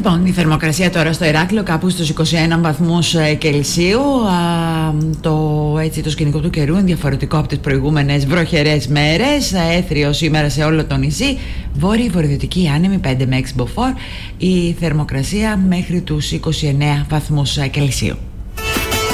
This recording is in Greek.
Λοιπόν, η θερμοκρασία τώρα στο Ηράκλειο κάπου στους 21 βαθμούς Κελσίου. Το σκηνικό του καιρού είναι διαφορετικό από τις προηγούμενες βροχερές μέρες. Έθριο σήμερα σε όλο το νησί. Βόρειο-βορειοδυτική άνεμη 5 με 6 μποφόρ. Η θερμοκρασία μέχρι τους 29 βαθμούς Κελσίου.